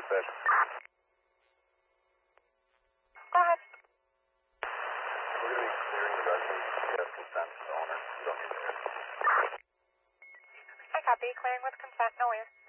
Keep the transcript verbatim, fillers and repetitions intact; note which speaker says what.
Speaker 1: dispatch.
Speaker 2: Go ahead.
Speaker 1: We're going to be clearing the residence. We have consent from the owner. You don't need to ask.
Speaker 2: I copy. Clearing with consent. No worries.